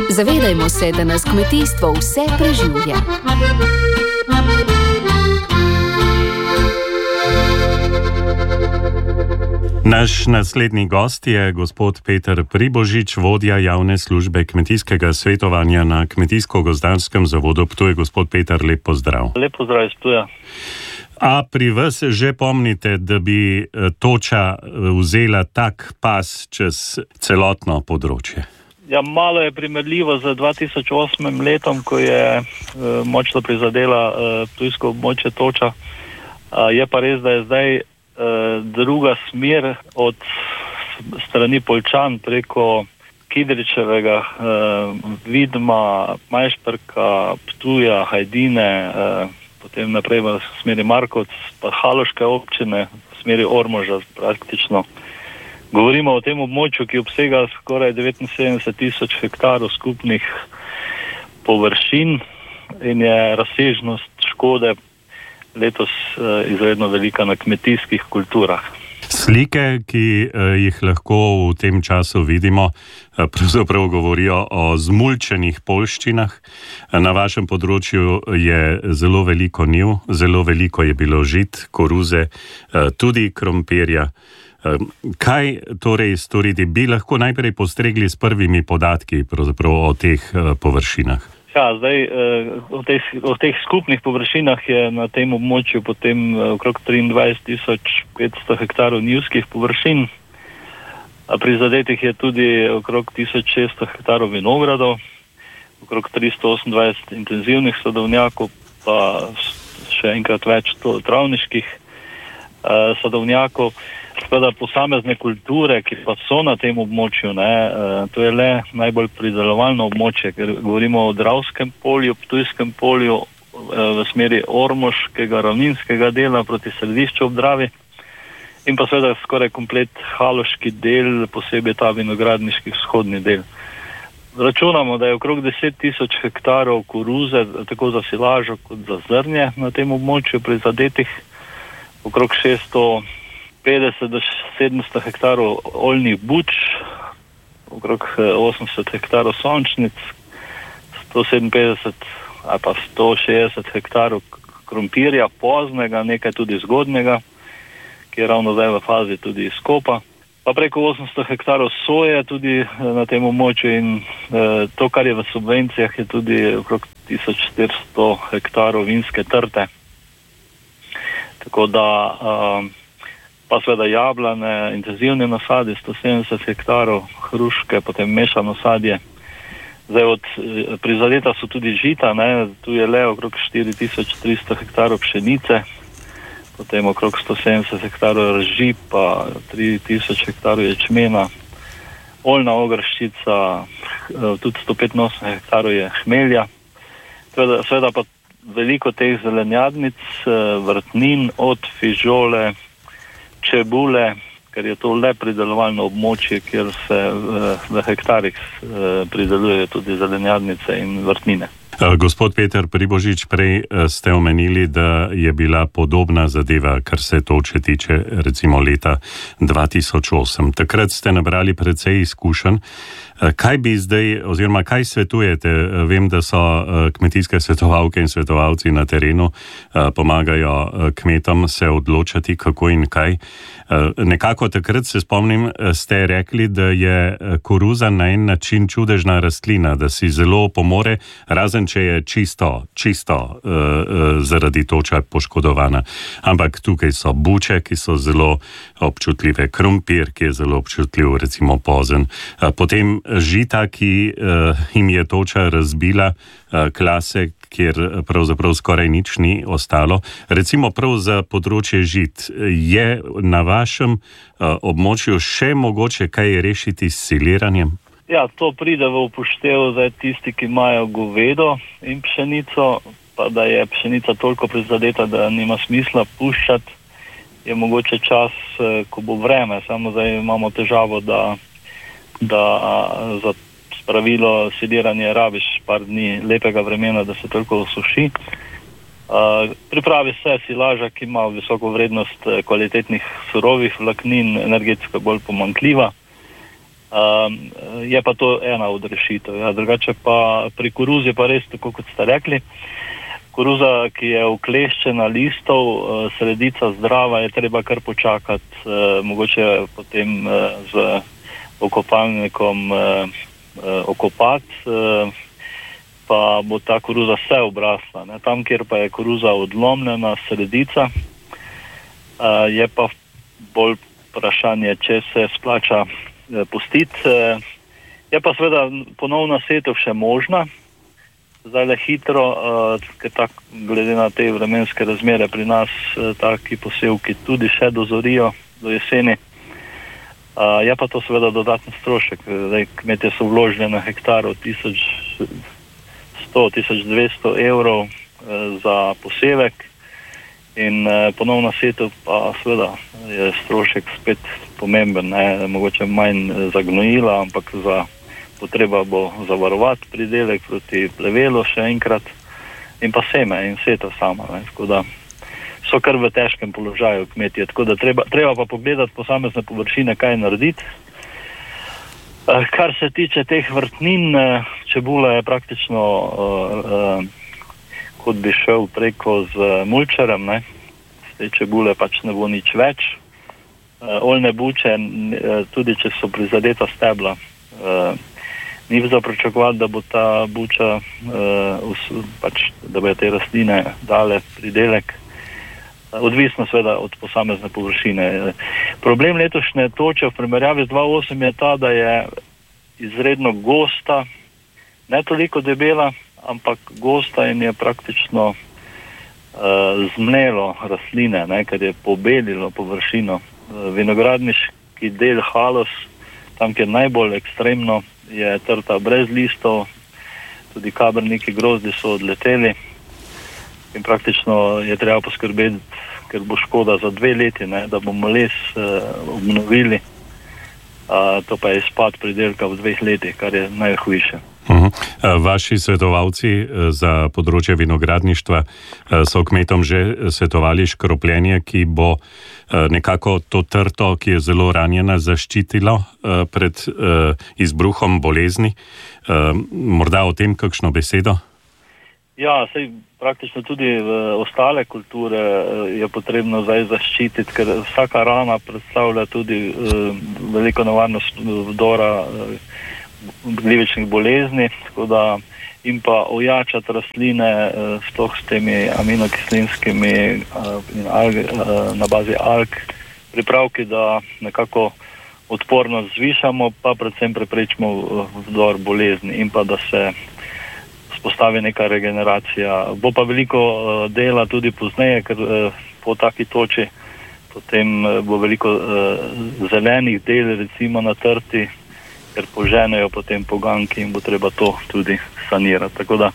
Zavedajmo se, da nas kmetijstvo vse preživlja. Naš naslednji gost je gospod Peter Pribožič, vodja javne službe kmetijskega svetovanja na Kmetijsko-gozdarskem zavodu Ptuj. Gospod Peter, lep pozdrav. Lep pozdrav iz Ptuja. A pri vas že pomnite, da bi toča vzela tak pas čez celotno področje? Ja, malo je primerljivo z 2008 letom, ko je močno prizadela ptujsko območje toča. Je pa res, da je zdaj druga smer od strani Poljčan preko Kidričevega, Vidma, Majšperka, Ptuja, Hajdine, potem naprej v smeri Markovc, pa Haloške občine, v smeri Ormoža praktično. Govorimo o tem območju, ki obsega skoraj 79,000 hektarov skupnih površin in je razsežnost škode letos izredno velika na kmetijskih kulturah. Slike, ki jih lahko v tem času vidimo, pravzaprav govorijo o zmulčenih poljščinah. Na vašem področju je zelo veliko njiv, zelo veliko je bilo žit, koruze, tudi krompirja. Kaj torej storiti? Bi lahko najprej postregli s prvimi podatki pravzaprav o teh površinah? Ja, zdaj o teh skupnih površinah je na tem območju potem okrog 23,500 hektarov njivskih površin. Prizadetih je tudi okrog 1600 hektarov vinogradov, okrog 328 intenzivnih sadovnjakov, pa še enkrat več travniških sadovnjakov. Seveda posamezne kulture, ki pa so na tem območju, to je le najbolj pridelovalno območje, ker govorimo o Dravskem polju, Ptujskem polju, v smeri Ormoškega ravninskega dela proti središču ob Dravi in pa seveda skoraj komplet haloški del, posebej ta vinogradniški vzhodni del. Računamo, da je okrog 10,000 hektarov koruze, tako za silažo kot za zrnje na tem območju prizadetih, okrog 650 do 700 hektarov oljnih buč, okrog 80 hektarov sončnic, 157 ali pa 160 hektarov krompirja poznega, nekaj tudi zgodnega, ki je ravno zdaj v fazi tudi izkopa, pa preko 800 hektarov soje tudi na tem območju in to, kar je v subvencijah, je tudi okrog 1400 hektarov vinske trte. Tako da pa seveda jablane, intenzivne nasadi, 170 hektarov, hruške, potem mešano sadje. Zdaj prizadeta so tudi žita, tu je le okrog 4300 hektarov pšenice, potem okrog 170 hektarov rži, pa 3000 hektarov ječmena, oljna ogrščica, tudi 185 hektarov je hmelja. Seveda pa veliko teh zelenjadnic, vrtnin, od fižole, čebule, ker je to le pridelovalno območje, kjer se v hektarih pridelujejo tudi zelenjadnice in vrtnine. Gospod Peter Pribožič, prej ste omenili, da je bila podobna zadeva, kar se toče tiče recimo leta 2008. Takrat ste nabrali precej izkušenj. Kaj bi zdaj, oziroma kaj svetujete? Vem, da so kmetijske svetovalke in svetovalci na terenu, pomagajo kmetom se odločati, kako in kaj. Nekako takrat se spomnim, ste rekli, da je koruza na en način čudežna rastlina, da si zelo pomore, razen če je čisto zaradi toča poškodovana. Ampak tukaj so buče, ki so zelo občutljive, krompir, ki je zelo občutljiv, recimo pozen. Potem žita, ki jim je toča razbila klase, kjer pravzaprav skoraj nič ni ostalo. Recimo prav za področje žit, je na vašem območju še mogoče kaj rešiti s siliranjem? Ja, to pride v upoštev za tisti, ki imajo govedo in pšenico, pa da je pšenica toliko prizadeta, da nima smisla puščati, je mogoče čas, ko bo vreme. Samo zdaj imamo težavo, da za pravilo siliranje rabiš par dni lepega vremena, da se toliko osuši. Pripravi se silaža, ki ima visoko vrednost kvalitetnih surovih vlaknin, energetsko bolj pomanjkljiva. Je pa to ena od rešitev. Ja. Drugače pa pri koruzi pa res, tako kot ste rekli, koruza, ki je ukleščena listov, sredica zdrava, je treba kar počakati, mogoče potem z okopalnikom okopati, pa bo ta koruza vse obrasla. Ne. Tam, kjer pa je koruza odlomljena, sredica, je pa bolj vprašanje, če se splača pustiti. Je pa seveda ponovna setev še možna, zdaj le hitro, ker glede na te vremenske razmere pri nas taki posevki tudi še dozorijo do jeseni. Je pa to seveda dodatni strošek. Kmetje so vložili na hektaru 1100-1200 evrov za posevek in ponovna setev pa seveda je strošek spet pomemben, ne? Mogoče manj za gnojila, ampak potreba bo zavarovati pridelek proti plevelu še enkrat in pa seme in setev sama. Ne? Tako da so kar v težkem položaju kmetje, tako da treba pa pogledati posamezne površine, kaj narediti. Kar se tiče teh vrtnin, čebula je praktično kot bi šel preko z mulčerem, ne? Z te čebule pač ne bo nič več. Oljne buče, tudi če so prizadeta stebla, ni za pričakovati, da bo ta buča, pač, da bo te rastline dale pridelek. Odvisno seveda od posamezne površine. Problem letošnje toče v primerjavi z 2008 je ta, da je izredno gosta, ne toliko debela, ampak gosta in je praktično zmlelo rastline, ne, ker je pobelilo površino. Vinogradniški del Halos, tam, kjer najbolj ekstremno, je trta brez listov, tudi kabrniki grozdi so odleteli in praktično je treba poskrbeti, ker bo škoda za 2 leti, ne, da bomo les obnovili. To pa je izpad pridelka v 2 letih, kar je najhujše. Vaši svetovalci za področje vinogradništva so kmetom že svetovali škropljenje, ki bo nekako to trto, ki je zelo ranjena, zaščitilo pred izbruhom bolezni. Morda o tem kakšno besedo? Ja, sej praktično tudi ostale kulture je potrebno zdaj zaščititi, ker vsaka rana predstavlja tudi veliko nevarnost vdora glivičnih bolezni, tako da in pa ojačati rastline sploh s temi aminokislinskimi na bazi alg pripravki, da nekako odpornost zvišamo, pa predvsem preprečimo vdor bolezni in pa da se spostavi neka regeneracija. Bo pa veliko dela tudi pozneje, ker po taki toči potem bo veliko zelenih del recimo na trti, ker poženejo potem poganki in bo treba to tudi sanirati. Tako da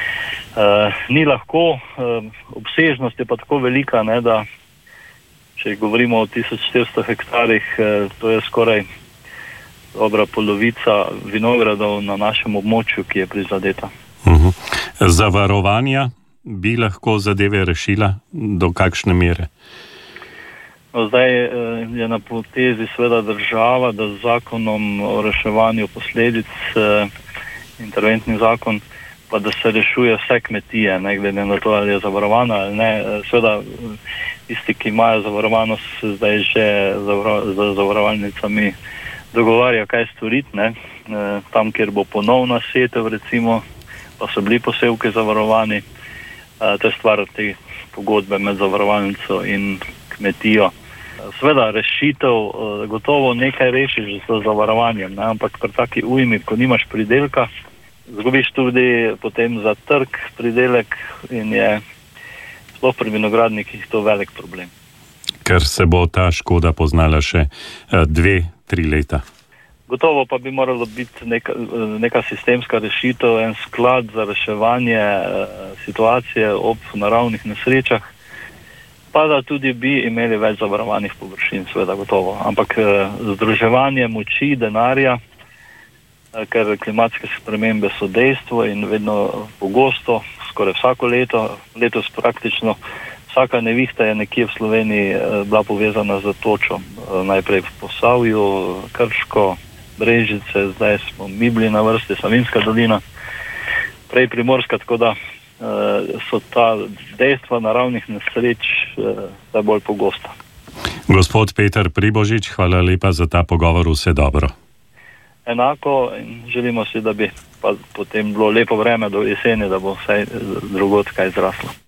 ni lahko, obsežnost je pa tako velika, ne, da če govorimo o 1400 hektarjih, to je skoraj dobra polovica vinogradov na našem območju, ki je prizadeta. Zavarovanja bi lahko zadeve rešila do kakšne mere? No, zdaj je na potezi sveda država, da z zakonom o reševanju posledic, interventni zakon, pa da se rešuje vse kmetije, ne glede na to, ali je zavarovana ali ne. Sveda tisti, ki imajo zavarovanost, zdaj že z zavarovalnicami dogovarja, kaj storiti, ne. Tam, kjer bo ponovna setev, recimo, pa so bili posevki zavarovani. To je stvar te pogodbe med zavarovalnico in kmetijo. Sveda rešitev, gotovo nekaj rešiš z zavarovanjem, ne? Ampak pri taki ujmi, ko nimaš pridelka, zgubiš tudi potem za trg pridelek in je sploh pri vinogradnikih to velik problem. Ker se bo ta škoda poznala še 2-3 leta. Gotovo pa bi moralo biti neka sistemska rešitev, en sklad za reševanje situacije ob naravnih nesrečah, pa da tudi bi imeli več zavarovanih površin, seveda gotovo. Ampak združevanje moči, denarja, ker klimatske spremembe so dejstvo in vedno pogosto, skoraj vsako leto, letos praktično vsaka nevihta je nekje v Sloveniji bila povezana z točo. Najprej v Posavju, Krško, Brežice, zdaj smo mi bili na vrsti, Savinjska dolina, prej Primorska, tako da so ta dejstva naravnih nesreč da bolj pogosta. Gospod Peter Pribožič, hvala lepa za ta pogovor, vse dobro. Enako in želimo si, da bi pa potem bilo lepo vreme do jeseni, da bo vsaj drugod kaj zraslo.